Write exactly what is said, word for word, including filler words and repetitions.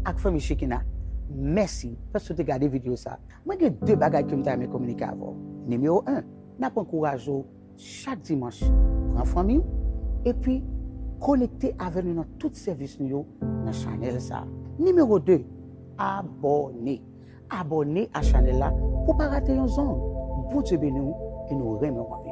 ak famille Chekina. Merci parce que tu as regardé la vidéo ça. Moi j'ai deux bagages que je communiquer avec vous. Numéro un, n'a pas encouragé chaque dimanche prendre famille et puis connecter avec nous dans tout service nous dans channel ça. Numéro deux, abonner. Abonner à channel là pour pas rater une zone. Bon Dieu béni et nous remercions.